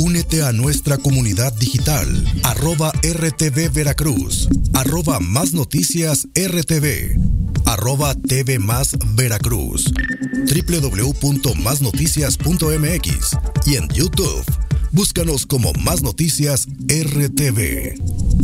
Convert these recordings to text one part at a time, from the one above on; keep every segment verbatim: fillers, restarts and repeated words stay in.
Únete a nuestra comunidad digital, arroba R T V Veracruz, arroba Más Noticias R T V, arroba T V Más Veracruz, doble u doble u doble u punto más noticias punto m x y en YouTube. Búscanos como Más Noticias R T V.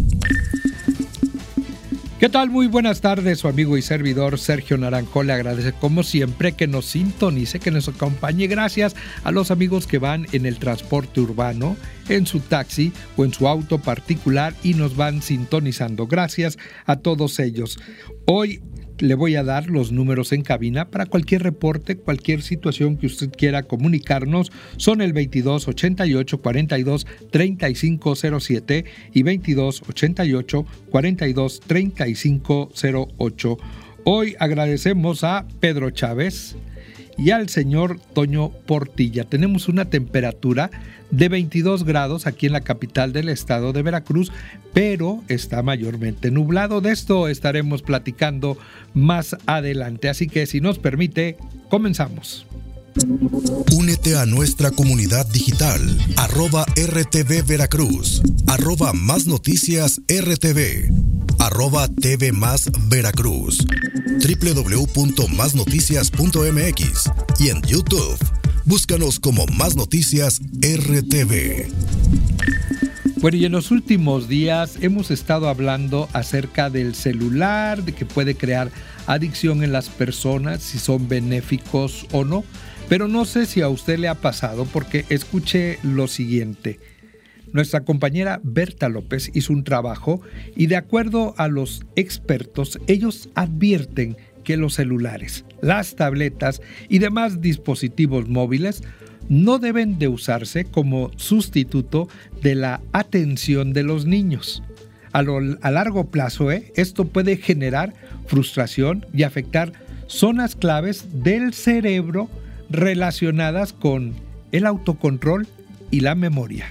¿Qué tal? Muy buenas tardes, su amigo y servidor Sergio Naranjo le agradece como siempre que nos sintonice, que nos acompañe. Gracias a los amigos que van en el transporte urbano, en su taxi o en su auto particular y nos van sintonizando. Gracias a todos ellos. Hoy le voy a dar los números en cabina para cualquier reporte, cualquier situación que usted quiera comunicarnos. Son el veintidós ochenta y ocho cuarenta y dos treinta y cinco cero siete y veintidós ochenta y ocho cuarenta y dos treinta y cinco cero ocho. Hoy agradecemos a Pedro Chávez y al señor Toño Portilla. Tenemos una temperatura de veintidós grados aquí en la capital del estado de Veracruz, pero está mayormente nublado. De esto estaremos platicando más adelante, así que si nos permite, comenzamos. Únete a nuestra comunidad digital, arroba R T V Veracruz, arroba Más Noticias R T V, arroba T V Más Veracruz, doble u doble u doble u punto más noticias punto m x y en YouTube. Búscanos como Más Noticias R T V. Bueno, y en los últimos días hemos estado hablando acerca del celular, de que puede crear adicción en las personas, si son benéficos o no. Pero no sé si a usted le ha pasado, porque escuche lo siguiente. Nuestra compañera Berta López hizo un trabajo y de acuerdo a los expertos, ellos advierten que los celulares, las tabletas y demás dispositivos móviles no deben de usarse como sustituto de la atención de los niños. A, lo, a largo plazo, ¿eh? esto puede generar frustración y afectar zonas claves del cerebro relacionadas con el autocontrol y la memoria.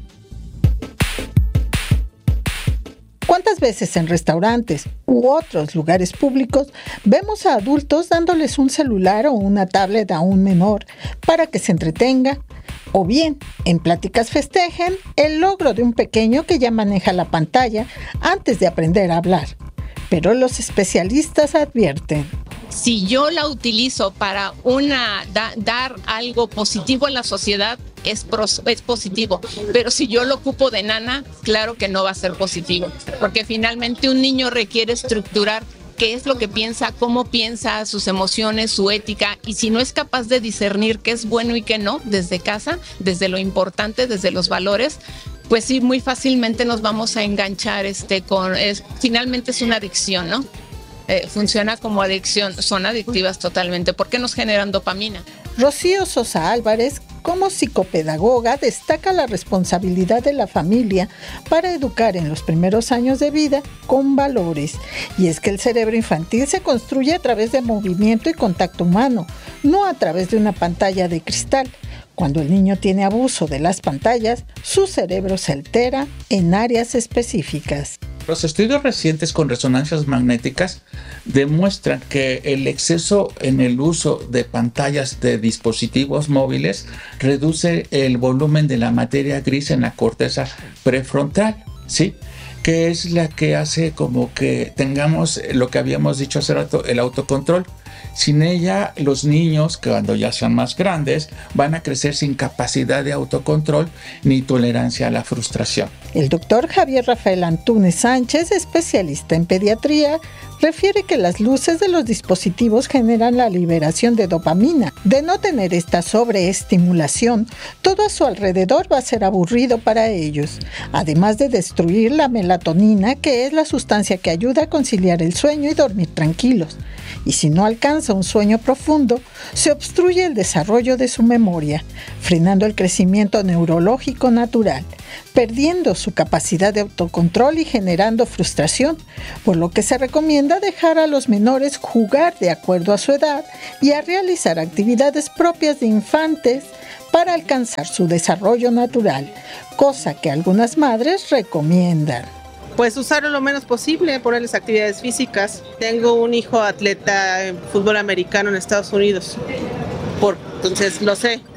¿Cuántas veces en restaurantes u otros lugares públicos vemos a adultos dándoles un celular o una tablet a un menor para que se entretenga? O bien, en pláticas festejen el logro de un pequeño que ya maneja la pantalla antes de aprender a hablar. Pero los especialistas advierten: si yo la utilizo para una da, dar algo positivo a la sociedad, es, pros, es positivo. Pero si yo lo ocupo de nana, claro que no va a ser positivo. Porque finalmente un niño requiere estructurar qué es lo que piensa, cómo piensa, sus emociones, su ética. Y si no es capaz de discernir qué es bueno y qué no, desde casa, desde lo importante, desde los valores, pues sí, muy fácilmente nos vamos a enganchar este, con... Es, finalmente es una adicción, ¿no? Eh, funciona como adicción, son adictivas totalmente, porque nos generan dopamina. Rocío Sosa Álvarez, como psicopedagoga, destaca la responsabilidad de la familia para educar en los primeros años de vida con valores. Y es que el cerebro infantil se construye a través de movimiento y contacto humano, no a través de una pantalla de cristal. Cuando el niño tiene abuso de las pantallas, su cerebro se altera en áreas específicas. Los estudios recientes con resonancias magnéticas demuestran que el exceso en el uso de pantallas de dispositivos móviles reduce el volumen de la materia gris en la corteza prefrontal, ¿sí? Que es la que hace como que tengamos lo que habíamos dicho hace rato, el autocontrol. Sin ella, los niños, que cuando ya sean más grandes, van a crecer sin capacidad de autocontrol ni tolerancia a la frustración. El doctor Javier Rafael Antúnez Sánchez, especialista en pediatría, refiere que las luces de los dispositivos generan la liberación de dopamina. De no tener esta sobreestimulación, todo a su alrededor va a ser aburrido para ellos, además de destruir la melatonina, que es la sustancia que ayuda a conciliar el sueño y dormir tranquilos. Y si no alcanza un sueño profundo, se obstruye el desarrollo de su memoria, frenando el crecimiento neurológico natural, perdiendo su capacidad de autocontrol y generando frustración, por lo que se recomienda dejar a los menores jugar de acuerdo a su edad y a realizar actividades propias de infantes para alcanzar su desarrollo natural, cosa que algunas madres recomiendan. Pues usarlo lo menos posible, ponerles actividades físicas. Tengo un hijo atleta en fútbol americano en Estados Unidos. Por, entonces lo sé,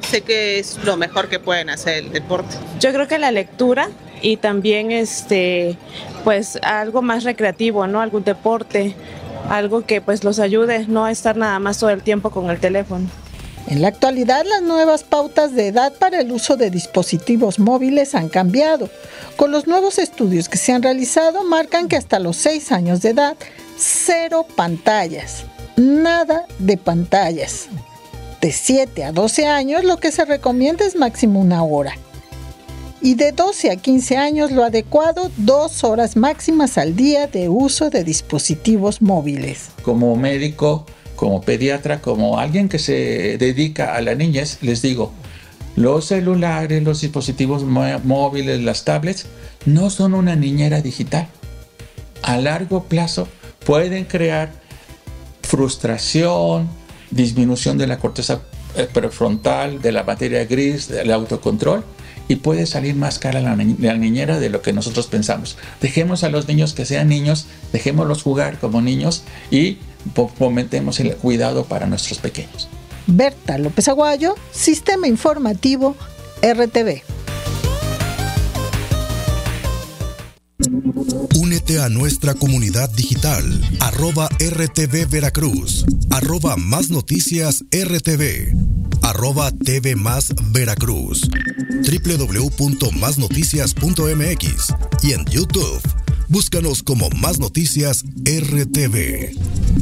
sé que es lo mejor que pueden hacer el deporte. Yo creo que la lectura y también este, pues algo más recreativo, ¿no? Algún deporte, algo que pues los ayude, no a estar nada más todo el tiempo con el teléfono. En la actualidad, las nuevas pautas de edad para el uso de dispositivos móviles han cambiado. Con los nuevos estudios que se han realizado, marcan que hasta los seis años de edad, cero pantallas, nada de pantallas. De siete a doce años, lo que se recomienda es máximo una hora. Y de doce a quince años, lo adecuado, dos horas máximas al día de uso de dispositivos móviles. Como médico, como pediatra, como alguien que se dedica a la niñez, les digo, los celulares, los dispositivos móviles, las tablets, no son una niñera digital. A largo plazo pueden crear frustración, disminución de la corteza prefrontal, de la materia gris, del autocontrol, y puede salir más cara la, ni- la niñera de lo que nosotros pensamos. Dejemos a los niños que sean niños, dejémoslos jugar como niños y fomentemos el cuidado para nuestros pequeños. Berta López Aguayo, Sistema Informativo R T V. Únete a nuestra comunidad digital, arroba R T V Veracruz, arroba Más Noticias R T V, arroba T V Más Veracruz, doble u doble u doble u punto más noticias punto m x y en YouTube. Búscanos como Más Noticias R T V.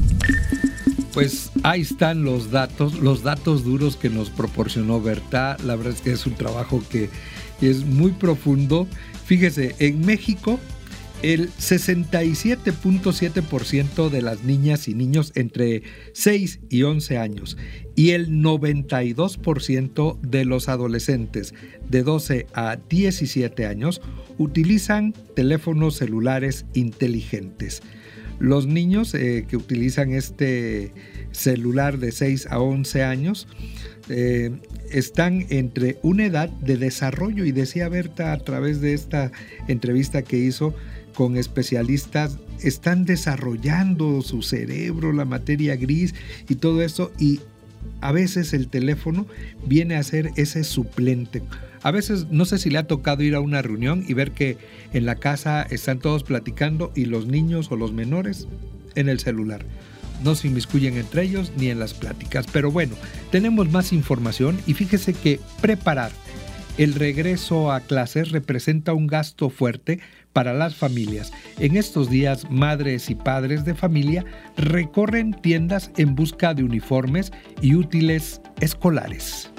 Pues ahí están los datos, los datos duros que nos proporcionó Berta. La verdad es que es un trabajo que es muy profundo. Fíjese, en México, el sesenta y siete punto siete por ciento de las niñas y niños entre seis y once años y el noventa y dos por ciento de los adolescentes de doce a diecisiete años utilizan teléfonos celulares inteligentes. Los niños eh, que utilizan este celular de seis a once años eh, están entre una edad de desarrollo, y decía Berta a través de esta entrevista que hizo con especialistas, están desarrollando su cerebro, la materia gris y todo eso, y a veces el teléfono viene a ser ese suplente. A veces, no sé si le ha tocado ir a una reunión y ver que en la casa están todos platicando y los niños o los menores en el celular. No se inmiscuyen entre ellos ni en las pláticas. Pero bueno, tenemos más información y fíjese que preparar el regreso a clases representa un gasto fuerte para las familias. En estos días, madres y padres de familia recorren tiendas en busca de uniformes y útiles escolares.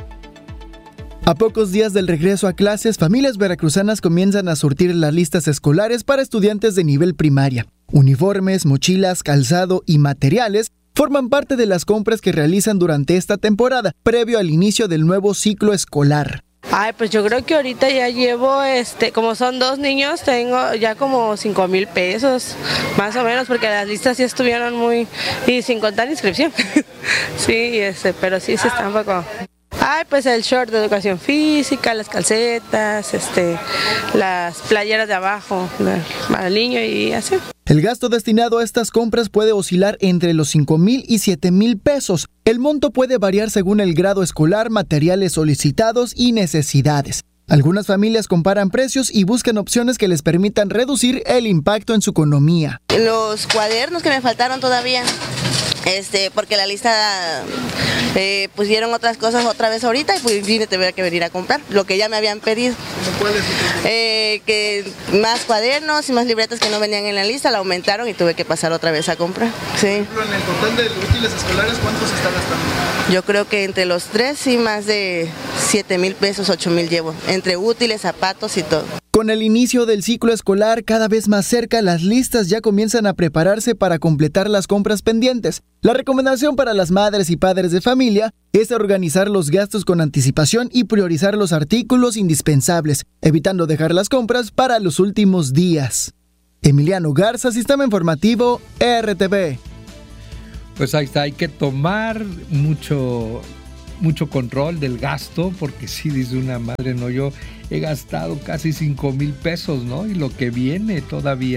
A pocos días del regreso a clases, familias veracruzanas comienzan a surtir las listas escolares para estudiantes de nivel primaria. Uniformes, mochilas, calzado y materiales forman parte de las compras que realizan durante esta temporada, previo al inicio del nuevo ciclo escolar. Ay, pues yo creo que ahorita ya llevo, este, como son dos niños, tengo ya como cinco mil pesos, más o menos, porque las listas sí estuvieron muy, y sin contar inscripción. Sí, este, pero sí se está un poco. Ay, pues el short de educación física, las calcetas, este, las playeras de abajo para el niño y así. El gasto destinado a estas compras puede oscilar entre los cinco mil y siete mil pesos. El monto puede variar según el grado escolar, materiales solicitados y necesidades. Algunas familias comparan precios y buscan opciones que les permitan reducir el impacto en su economía. Los cuadernos que me faltaron todavía, este, porque la lista eh, pusieron otras cosas otra vez ahorita y pues vine, tuve que venir a comprar lo que ya me habían pedido. ¿Cuáles? Eh, que más cuadernos y más libretas que no venían en la lista, la aumentaron y tuve que pasar otra vez a comprar. Sí. Por ejemplo, en el total de útiles escolares, ¿cuánto se está gastando? Yo creo que entre los tres sí más de siete mil pesos, ocho mil llevo, entre útiles, zapatos y todo. Con el inicio del ciclo escolar cada vez más cerca, las listas ya comienzan a prepararse para completar las compras pendientes. La recomendación para las madres y padres de familia es organizar los gastos con anticipación y priorizar los artículos indispensables, evitando dejar las compras para los últimos días. Emiliano Garza, Sistema Informativo R T V. Pues ahí está, hay que tomar mucho, mucho control del gasto, porque sí, dice una madre, no, yo he gastado casi cinco mil pesos, ¿no? Y lo que viene todavía.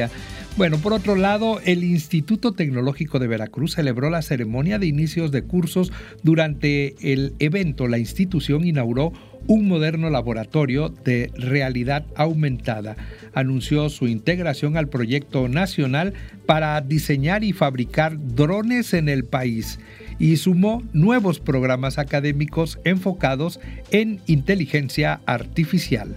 Bueno, por otro lado, el Instituto Tecnológico de Veracruz celebró la ceremonia de inicios de cursos. Durante el evento, la institución inauguró un moderno laboratorio de realidad aumentada. Anunció su integración al proyecto nacional para diseñar y fabricar drones en el país y sumó nuevos programas académicos enfocados en inteligencia artificial.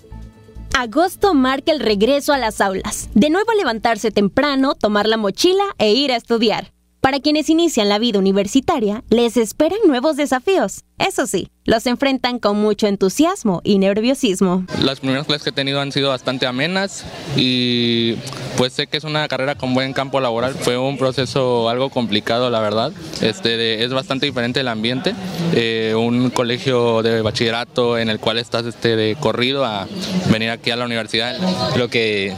Agosto marca el regreso a las aulas. De nuevo levantarse temprano, tomar la mochila e ir a estudiar. Para quienes inician la vida universitaria, les esperan nuevos desafíos. Eso sí, los enfrentan con mucho entusiasmo y nerviosismo. Las primeras clases que he tenido han sido bastante amenas y pues sé que es una carrera con buen campo laboral. Fue un proceso algo complicado, la verdad. Este, de, es bastante diferente el ambiente. Eh, un colegio de bachillerato en el cual estás este, de corrido a venir aquí a la universidad. Creo que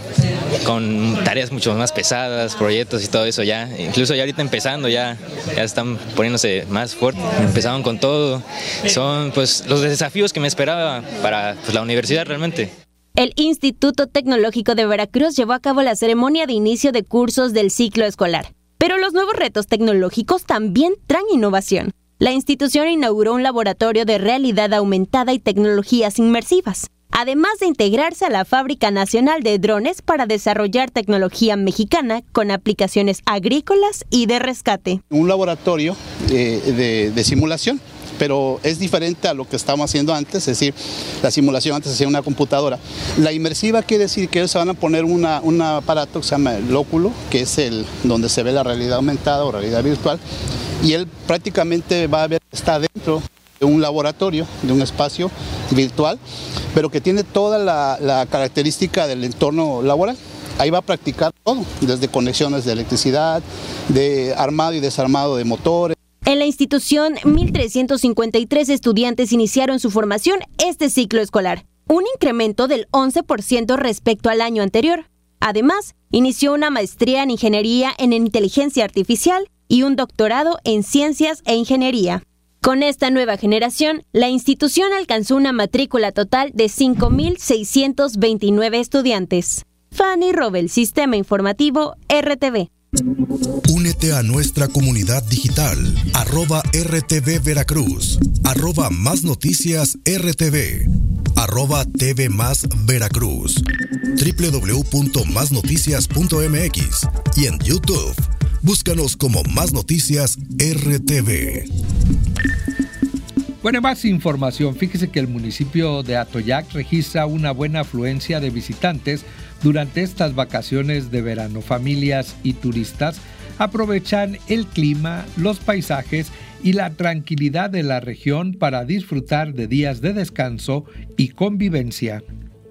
con tareas mucho más pesadas, proyectos y todo eso ya, incluso ya ahorita empezando ya, ya están poniéndose más fuertes, empezaron con todo. Son pues los desafíos que me esperaba para pues, la universidad realmente. El Instituto Tecnológico de Veracruz llevó a cabo la ceremonia de inicio de cursos del ciclo escolar. Pero los nuevos retos tecnológicos también traen innovación. La institución inauguró un laboratorio de realidad aumentada y tecnologías inmersivas, además de integrarse a la Fábrica Nacional de Drones para desarrollar tecnología mexicana con aplicaciones agrícolas y de rescate. Un laboratorio eh, de, de simulación, pero es diferente a lo que estábamos haciendo antes, es decir, la simulación antes se hacía en una computadora. La inmersiva quiere decir que ellos se van a poner una, un aparato que se llama el óculo, que es el donde se ve la realidad aumentada o realidad virtual, y él prácticamente va a ver, está dentro de un laboratorio, de un espacio virtual, pero que tiene toda la, la característica del entorno laboral. Ahí va a practicar todo, desde conexiones de electricidad, de armado y desarmado de motores. En la institución, mil trescientos cincuenta y tres estudiantes iniciaron su formación este ciclo escolar, un incremento del once por ciento respecto al año anterior. Además, inició una maestría en Ingeniería en Inteligencia Artificial y un doctorado en Ciencias e Ingeniería. Con esta nueva generación, la institución alcanzó una matrícula total de cinco mil seiscientos veintinueve estudiantes. Fanny Robel, Sistema Informativo, R T V. Únete a nuestra comunidad digital, arroba R T V Veracruz, arroba Más Noticias R T V, arroba T V Más Veracruz, doble u doble u doble u punto más noticias punto m x y en YouTube. Búscanos como Más Noticias R T V. Bueno, más información. Fíjese que el municipio de Atoyac registra una buena afluencia de visitantes durante estas vacaciones de verano. Familias y turistas aprovechan el clima, los paisajes y la tranquilidad de la región para disfrutar de días de descanso y convivencia.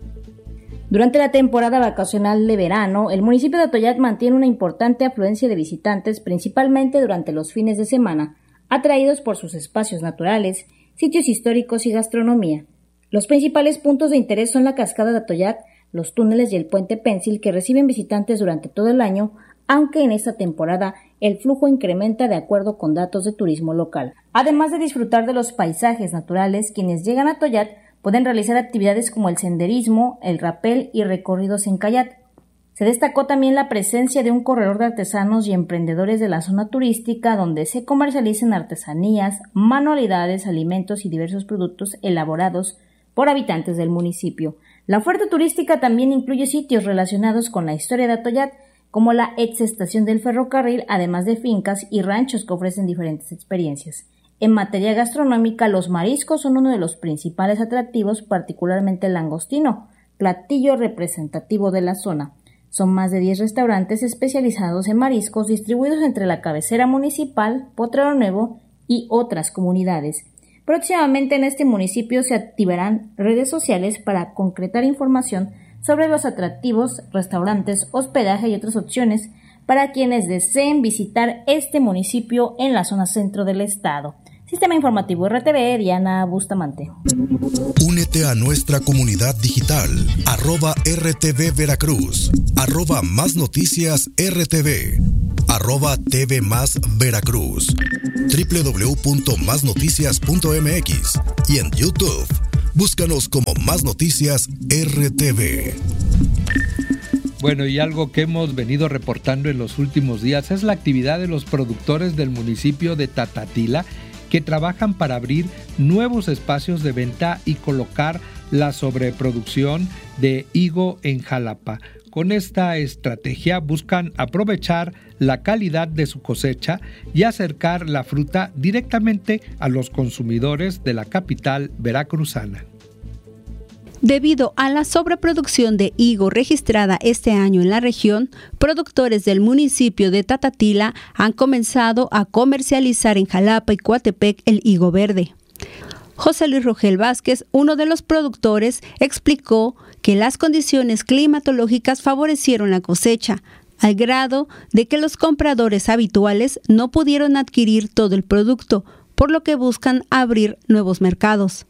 Durante la temporada vacacional de verano, el municipio de Atoyac mantiene una importante afluencia de visitantes, principalmente durante los fines de semana, atraídos por sus espacios naturales, sitios históricos y gastronomía. Los principales puntos de interés son la cascada de Atoyac, los túneles y el puente Pénsil, que reciben visitantes durante todo el año, aunque en esta temporada el flujo incrementa de acuerdo con datos de turismo local. Además de disfrutar de los paisajes naturales, quienes llegan a Atoyac pueden realizar actividades como el senderismo, el rapel y recorridos en kayak. Se destacó también la presencia de un corredor de artesanos y emprendedores de la zona turística donde se comercializan artesanías, manualidades, alimentos y diversos productos elaborados por habitantes del municipio. La oferta turística también incluye sitios relacionados con la historia de Atoyac, como la ex estación del ferrocarril, además de fincas y ranchos que ofrecen diferentes experiencias. En materia gastronómica, los mariscos son uno de los principales atractivos, particularmente el langostino, platillo representativo de la zona. Son más de diez restaurantes especializados en mariscos distribuidos entre la cabecera municipal, Potrero Nuevo y otras comunidades. Próximamente en este municipio se activarán redes sociales para concretar información sobre los atractivos, restaurantes, hospedaje y otras opciones para quienes deseen visitar este municipio en la zona centro del estado. Sistema Informativo R T V, Diana Bustamante. Únete a nuestra comunidad digital, arroba R T V Veracruz, arroba Más Noticias R T V, arroba T V Más Veracruz, doble u doble u doble u punto más noticias punto m x y en YouTube. Búscanos como Más Noticias R T V. Bueno, y algo que hemos venido reportando en los últimos días es la actividad de los productores del municipio de Tatatila, que trabajan para abrir nuevos espacios de venta y colocar la sobreproducción de higo en Jalapa. Con esta estrategia buscan aprovechar la calidad de su cosecha y acercar la fruta directamente a los consumidores de la capital veracruzana. Debido a la sobreproducción de higo registrada este año en la región, productores del municipio de Tatatila han comenzado a comercializar en Jalapa y Coatepec el higo verde. José Luis Rogel Vázquez, uno de los productores, explicó que las condiciones climatológicas favorecieron la cosecha, al grado de que los compradores habituales no pudieron adquirir todo el producto, por lo que buscan abrir nuevos mercados.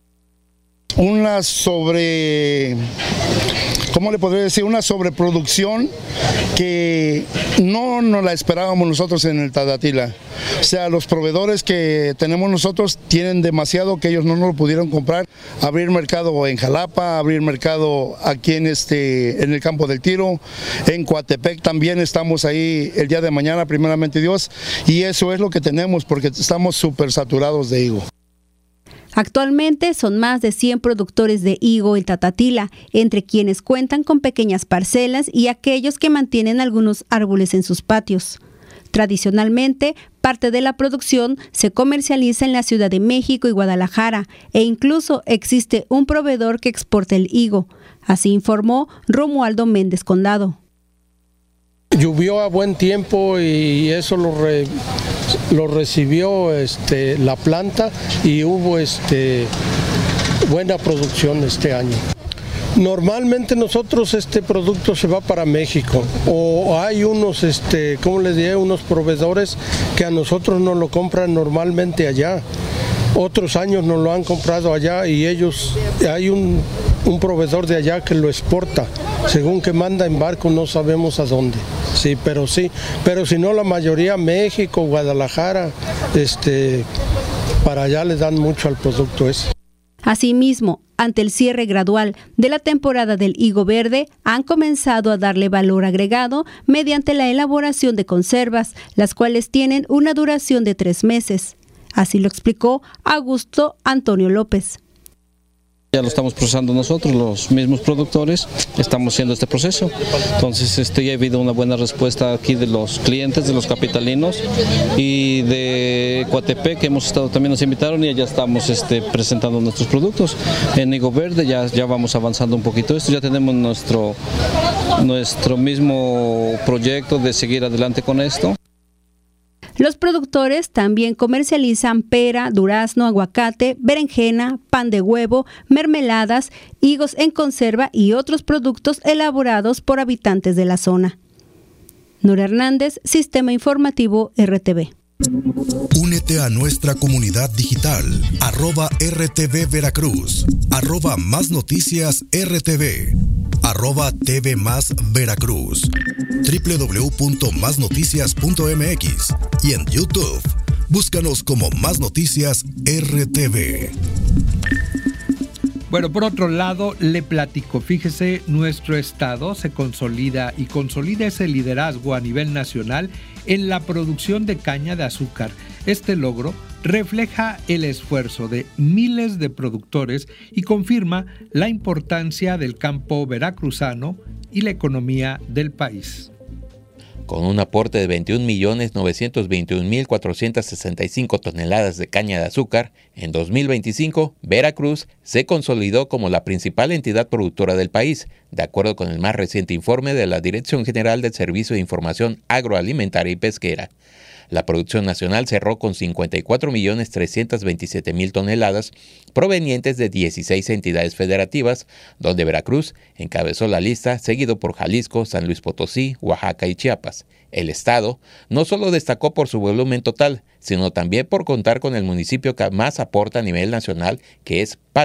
Una sobre, ¿cómo le podría decir? Una sobreproducción que no nos la esperábamos nosotros en el Tatatila. O sea, los proveedores que tenemos nosotros tienen demasiado que ellos no nos lo pudieron comprar. Abrir mercado en Jalapa, abrir mercado aquí en, este, en el Campo del Tiro, en Coatepec también estamos ahí el día de mañana, primeramente Dios, y eso es lo que tenemos porque estamos súper saturados de higo. Actualmente son más de cien productores de higo en Tatatila, entre quienes cuentan con pequeñas parcelas y aquellos que mantienen algunos árboles en sus patios. Tradicionalmente, parte de la producción se comercializa en la Ciudad de México y Guadalajara, e incluso existe un proveedor que exporta el higo. Así informó Romualdo Méndez Condado. Llovió a buen tiempo y eso lo, re, lo recibió este, la planta y hubo este, buena producción este año. Normalmente nosotros este producto se va para México o hay unos, este, ¿cómo les diré? Unos proveedores que a nosotros nos lo compran normalmente allá. Otros años nos lo han comprado allá y ellos, hay un, un proveedor de allá que lo exporta, según que manda en barco no sabemos a dónde, sí, pero sí, pero si no la mayoría México, Guadalajara, este, para allá le dan mucho al producto ese. Asimismo, ante el cierre gradual de la temporada del higo verde, han comenzado a darle valor agregado mediante la elaboración de conservas, las cuales tienen una duración de tres meses. Así lo explicó Augusto Antonio López. Ya lo estamos procesando nosotros, los mismos productores, estamos haciendo este proceso. Entonces este, ya ha habido una buena respuesta aquí de los clientes, de los capitalinos y de Coatepec, que hemos estado, también nos invitaron y ya estamos este, presentando nuestros productos. En higo verde ya, ya vamos avanzando un poquito esto, ya tenemos nuestro, nuestro mismo proyecto de seguir adelante con esto. Los productores también comercializan pera, durazno, aguacate, berenjena, pan de huevo, mermeladas, higos en conserva y otros productos elaborados por habitantes de la zona. Nora Hernández, Sistema Informativo R T V. Únete a nuestra comunidad digital, arroba R T V Veracruz, arroba Más Noticias R T V, arroba T V Más Veracruz, doble u doble u doble u punto más noticias punto m x y en YouTube, búscanos como Más Noticias R T V. Bueno, por otro lado, le platico, fíjese, nuestro estado se consolida y consolida ese liderazgo a nivel nacional en la producción de caña de azúcar. Este logro refleja el esfuerzo de miles de productores y confirma la importancia del campo veracruzano y la economía del país. Con un aporte de veintiún millones novecientos veintiún mil cuatrocientas sesenta y cinco toneladas de caña de azúcar, en dos mil veinticinco, Veracruz se consolidó como la principal entidad productora del país, de acuerdo con el más reciente informe de la Dirección General del Servicio de Información Agroalimentaria y Pesquera. La producción nacional cerró con cincuenta y cuatro millones trescientos veintisiete mil toneladas provenientes de dieciséis entidades federativas, donde Veracruz encabezó la lista, seguido por Jalisco, San Luis Potosí, Oaxaca y Chiapas. El estado no solo destacó por su volumen total, sino también por contar con el municipio que más aporta a nivel nacional, que es Pánuco,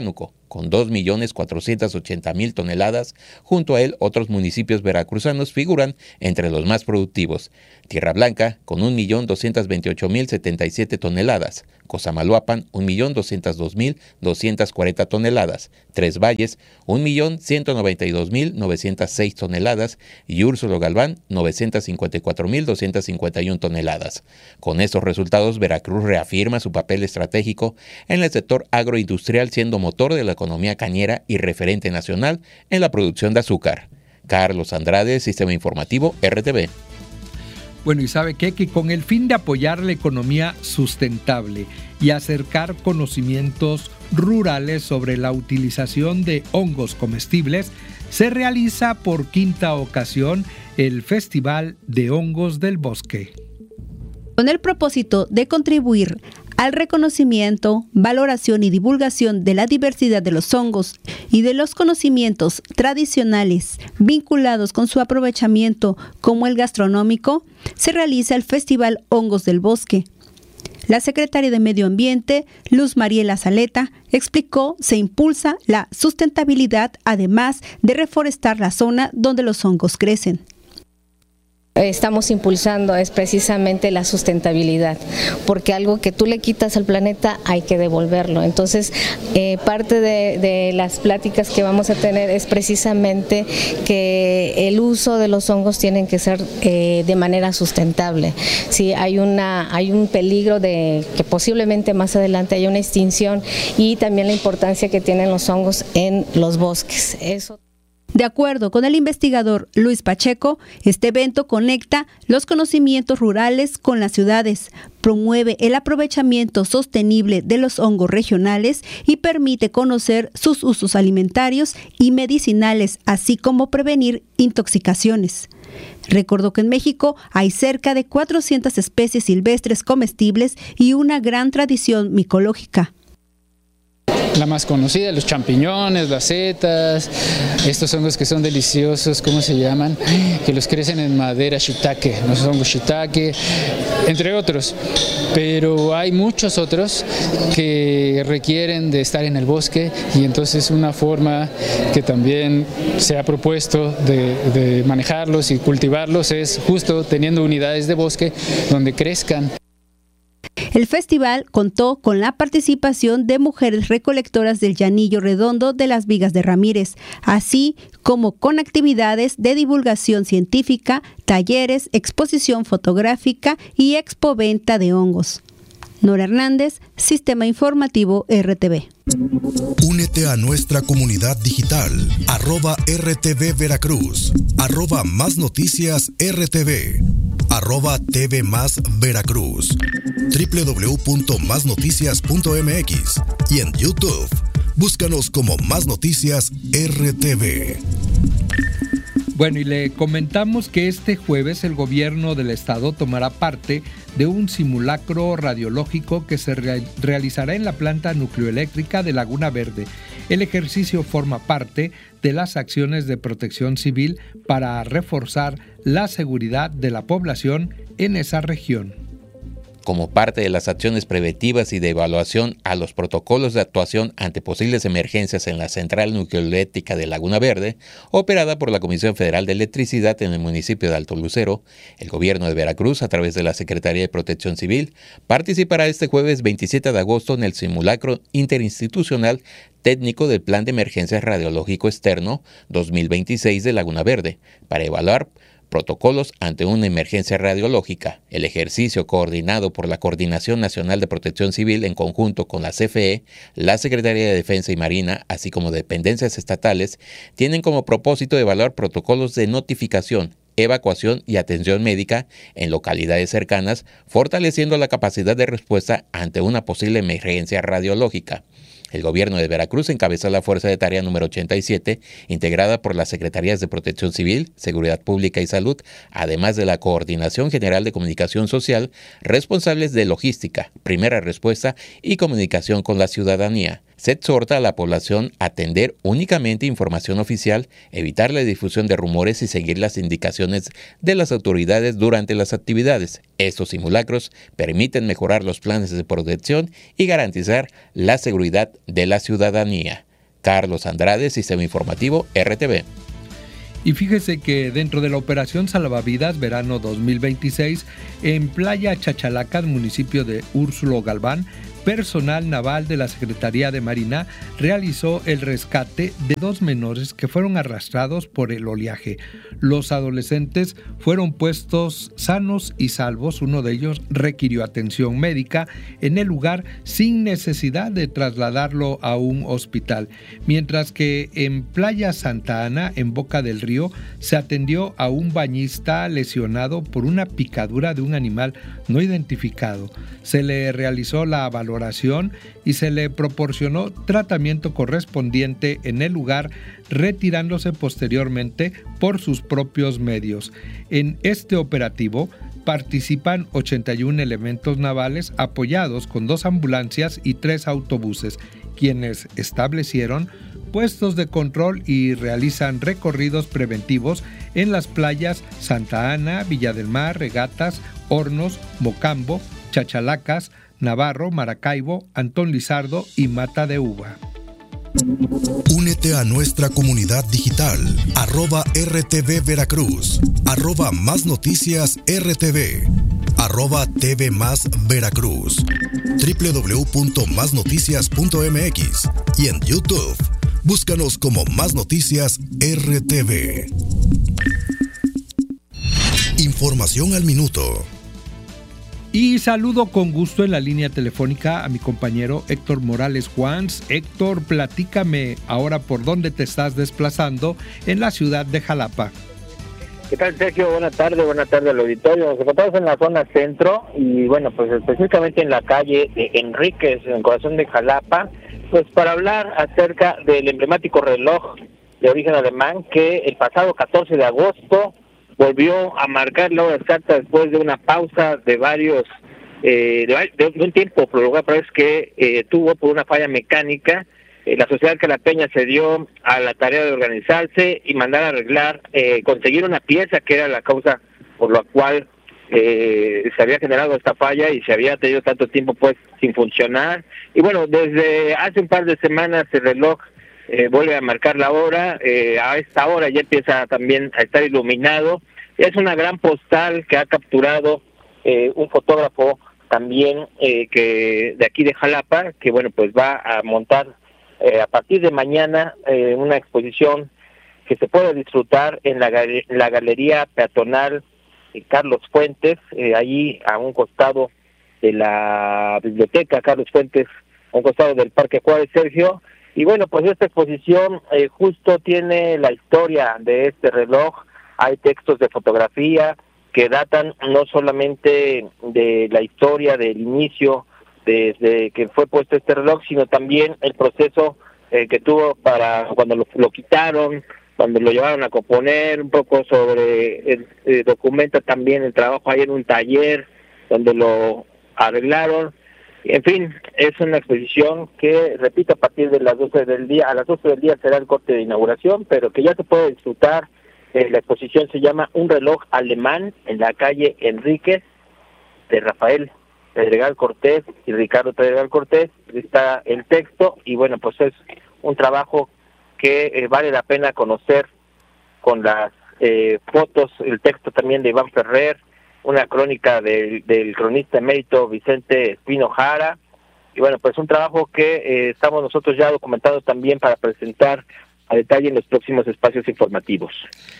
con dos millones cuatrocientos ochenta mil toneladas. Junto a él, otros municipios veracruzanos figuran entre los más productivos. Tierra Blanca, con un millón doscientos veintiocho mil setenta y siete toneladas. Cosamaloapan, un millón doscientos dos mil doscientos cuarenta toneladas. Tres Valles, un millón ciento noventa y dos mil novecientos seis toneladas. Y Úrsulo Galván, novecientos cincuenta y cuatro mil doscientos cincuenta y una toneladas. Con estos resultados, Veracruz reafirma su papel estratégico en el sector agroindustrial, siendo motor de la economía cañera y referente nacional en la producción de azúcar. Carlos Andrade, Sistema Informativo R T V. Bueno, y sabe qué, que con el fin de apoyar la economía sustentable y acercar conocimientos rurales sobre la utilización de hongos comestibles, se realiza por quinta ocasión el Festival de Hongos del Bosque. Con el propósito de contribuir al reconocimiento, valoración y divulgación de la diversidad de los hongos y de los conocimientos tradicionales vinculados con su aprovechamiento como el gastronómico, se realiza el Festival Hongos del Bosque. La secretaria de Medio Ambiente, Luz Mariela Zaleta, explicó se impulsa la sustentabilidad además de reforestar la zona donde los hongos crecen. Estamos impulsando es precisamente la sustentabilidad, porque algo que tú le quitas al planeta hay que devolverlo. Entonces, eh, parte de, de las pláticas que vamos a tener es precisamente que el uso de los hongos tienen que ser eh, de manera sustentable. Si hay una, hay un peligro de que posiblemente más adelante haya una extinción, y también la importancia que tienen los hongos en los bosques. Eso. De acuerdo con el investigador Luis Pacheco, este evento conecta los conocimientos rurales con las ciudades, promueve el aprovechamiento sostenible de los hongos regionales y permite conocer sus usos alimentarios y medicinales, así como prevenir intoxicaciones. Recordó que en México hay cerca de cuatrocientas especies silvestres comestibles y una gran tradición micológica. La más conocida, los champiñones, las setas, estos hongos que son deliciosos, ¿cómo se llaman? Que los crecen en madera, shiitake, los hongos shiitake, entre otros. Pero hay muchos otros que requieren de estar en el bosque, y entonces una forma que también se ha propuesto de, de manejarlos y cultivarlos es justo teniendo unidades de bosque donde crezcan. El festival contó con la participación de mujeres recolectoras del Llanillo Redondo de las Vigas de Ramírez, así como con actividades de divulgación científica, talleres, exposición fotográfica y expoventa de hongos. Nora Hernández, Sistema Informativo R T V. Únete a nuestra comunidad digital, arroba R T V Veracruz, arroba Más Noticias R T V, arroba T V Más Veracruz, doble u doble u doble u punto más noticias punto m x y en YouTube. Búscanos como Más Noticias R T V. Bueno, y le comentamos que este jueves el gobierno del estado tomará parte de un simulacro radiológico que se re- realizará en la planta nucleoeléctrica de Laguna Verde. El ejercicio forma parte de las acciones de protección civil para reforzar la seguridad de la población en esa región. Como parte de las acciones preventivas y de evaluación a los protocolos de actuación ante posibles emergencias en la central nucleoeléctrica de Laguna Verde, operada por la Comisión Federal de Electricidad en el municipio de Alto Lucero, el gobierno de Veracruz, a través de la Secretaría de Protección Civil, participará este jueves veintisiete de agosto en el simulacro interinstitucional técnico del Plan de Emergencias Radiológico Externo dos mil veintiséis de Laguna Verde, para evaluar protocolos ante una emergencia radiológica. El ejercicio, coordinado por la Coordinación Nacional de Protección Civil en conjunto con la C F E, la Secretaría de Defensa y Marina, así como dependencias estatales, tienen como propósito evaluar protocolos de notificación, evacuación y atención médica en localidades cercanas, fortaleciendo la capacidad de respuesta ante una posible emergencia radiológica. El gobierno de Veracruz encabeza la Fuerza de Tarea número ochenta y siete, integrada por las Secretarías de Protección Civil, Seguridad Pública y Salud, además de la Coordinación General de Comunicación Social, responsables de logística, primera respuesta y comunicación con la ciudadanía. Se exhorta a la población a atender únicamente información oficial, evitar la difusión de rumores y seguir las indicaciones de las autoridades durante las actividades. Estos simulacros permiten mejorar los planes de protección y garantizar la seguridad de la ciudadanía. Carlos Andrade, Sistema Informativo R T V. Y fíjese que dentro de la operación Salvavidas Verano dos mil veintiséis, en Playa Chachalacas, municipio de Úrsulo Galván, personal naval de la Secretaría de Marina realizó el rescate de dos menores que fueron arrastrados por el oleaje. Los adolescentes fueron puestos sanos y salvos. Uno de ellos requirió atención médica en el lugar sin necesidad de trasladarlo a un hospital, mientras que en Playa Santa Ana, en Boca del Río, se atendió a un bañista lesionado por una picadura de un animal no identificado. Se le realizó la valoración y se le proporcionó tratamiento correspondiente en el lugar, retirándose posteriormente por sus propios medios. En este operativo participan ochenta y uno elementos navales apoyados con dos ambulancias y tres autobuses, quienes establecieron puestos de control y realizan recorridos preventivos en las playas Santa Ana, Villa del Mar, Regatas, Hornos, Mocambo, Chachalacas, Navarro, Maracaibo, Antón Lizardo y Mata de Uva. Únete a nuestra comunidad digital, arroba R T V Veracruz, arroba Más Noticias R T V, arroba T V Más Veracruz, doble u doble u doble u punto más noticias punto m x y en YouTube, búscanos como Más Noticias R T V. Información al minuto. Y saludo con gusto en la línea telefónica a mi compañero Héctor Morales Juans. Héctor, platícame ahora por dónde te estás desplazando en la ciudad de Jalapa. ¿Qué tal, Sergio? Buenas tardes, buenas tardes al auditorio. Nos encontramos en la zona centro y bueno, pues específicamente en la calle de Enríquez, en el corazón de Jalapa, pues para hablar acerca del emblemático reloj de origen alemán que el pasado catorce de agosto volvió a marcar la hora exacta después de una pausa de varios, eh, de, de un tiempo prolongado, pero es que eh, tuvo por una falla mecánica. Eh, la sociedad calapeña se dio a la tarea de organizarse y mandar a arreglar, eh, conseguir una pieza que era la causa por la cual eh, se había generado esta falla y se había tenido tanto tiempo pues sin funcionar. Y bueno, desde hace un par de semanas el reloj Eh, vuelve a marcar la hora, eh, a esta hora ya empieza también a estar iluminado. Es una gran postal que ha capturado eh, un fotógrafo también eh, que de aquí de Jalapa, que bueno, pues va a montar eh, a partir de mañana eh, una exposición que se puede disfrutar en la, gal- la galería peatonal eh, Carlos Fuentes, eh, allí a un costado de la biblioteca Carlos Fuentes, a un costado del Parque Juárez, Sergio. Y bueno, pues esta exposición eh, justo tiene la historia de este reloj. Hay textos de fotografía que datan no solamente de la historia del inicio, desde que fue puesto este reloj, sino también el proceso eh, que tuvo para cuando lo, lo quitaron, cuando lo llevaron a componer, un poco sobre, el, eh, documenta también el trabajo ahí en un taller donde lo arreglaron. En fin, es una exposición que, repito, a partir de las doce del día, a las doce del día será el corte de inauguración, pero que ya se puede disfrutar. Eh, la exposición se llama Un reloj alemán en la calle Enríquez, de Rafael Pedregal Cortés y Ricardo Pedregal Cortés. Está el texto y bueno, pues es un trabajo que eh, vale la pena conocer con las eh, fotos, el texto también de Iván Ferrer, una crónica del, del cronista emérito Vicente Espino Jara, y bueno, pues un trabajo que eh, estamos nosotros ya documentados también para presentar a detalle en los próximos espacios informativos.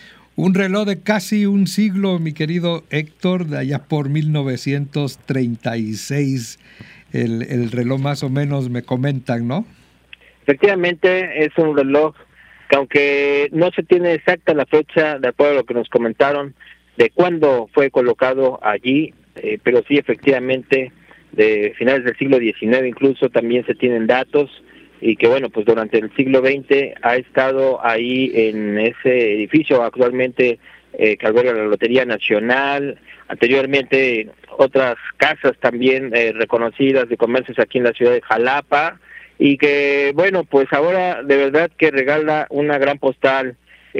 Un reloj de casi un siglo, mi querido Héctor, de allá por mil novecientos treinta y seis, el, el reloj más o menos me comentan, ¿no? Efectivamente, es un reloj que aunque no se tiene exacta la fecha, de acuerdo a lo que nos comentaron, de cuándo fue colocado allí, eh, pero sí efectivamente de finales del siglo diecinueve incluso también se tienen datos, y que bueno, pues durante el siglo veinte ha estado ahí en ese edificio actualmente eh, que alberga la Lotería Nacional, anteriormente otras casas también eh, reconocidas de comercios aquí en la ciudad de Jalapa, y que bueno, pues ahora de verdad que regala una gran postal.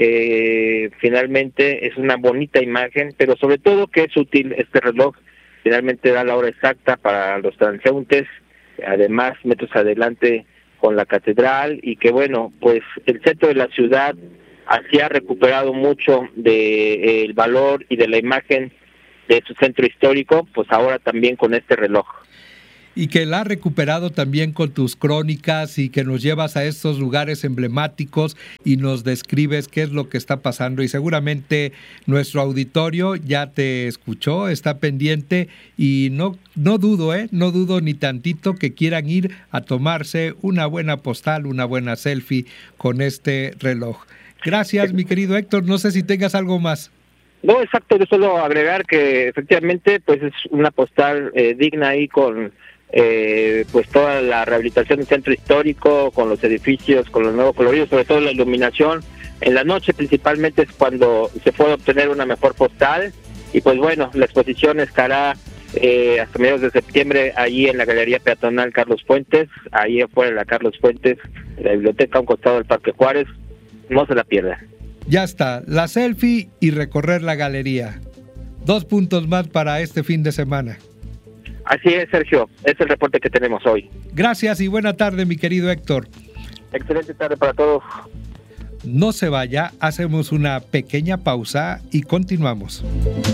Eh, finalmente es una bonita imagen, pero sobre todo que es útil este reloj, finalmente da la hora exacta para los transeúntes, además metros adelante con la catedral, y que bueno, pues el centro de la ciudad así ha recuperado mucho de eh, el valor y de la imagen de su centro histórico, pues ahora también con este reloj. Y que la ha recuperado también con tus crónicas y que nos llevas a estos lugares emblemáticos y nos describes qué es lo que está pasando, y seguramente nuestro auditorio ya te escuchó, está pendiente, y no, no dudo, ¿eh? no dudo ni tantito que quieran ir a tomarse una buena postal, una buena selfie con este reloj. Gracias, mi querido Héctor, no sé si tengas algo más. No, exacto, yo solo agregar que efectivamente pues es una postal eh, digna ahí con eh, pues toda la rehabilitación del centro histórico, con los edificios, con los nuevos coloridos, sobre todo la iluminación. En la noche principalmente es cuando se puede obtener una mejor postal, y pues bueno, la exposición estará eh, hasta mediados de septiembre allí en la Galería Peatonal Carlos Fuentes, ahí afuera de la Carlos Fuentes, en la biblioteca a un costado del Parque Juárez, no se la pierda. Ya está, la selfie y recorrer la galería. Dos puntos más para este fin de semana. Así es, Sergio, es el reporte que tenemos hoy. Gracias y buena tarde, mi querido Héctor. Excelente tarde para todos. No se vaya, hacemos una pequeña pausa y continuamos.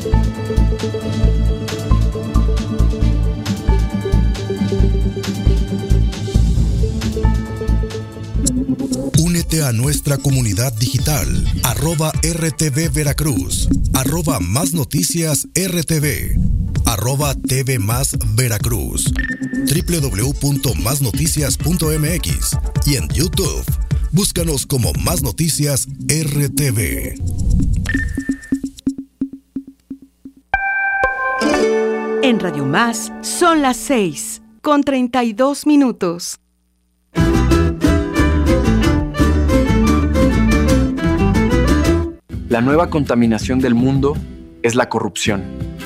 Únete a nuestra comunidad digital, arroba R T V Veracruz, arroba Más Noticias R T V, arroba T V Más Veracruz, doble u doble u doble u punto más noticias punto m x, y en YouTube, búscanos como Más Noticias R T V. En Radio Más son las seis con treinta y dos minutos. La nueva contaminación del mundo es la corrupción.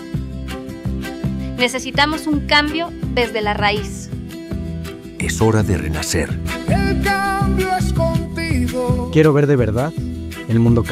Necesitamos un cambio desde la raíz. Es hora de renacer. El cambio es contigo. Quiero ver de verdad el mundo cambiar.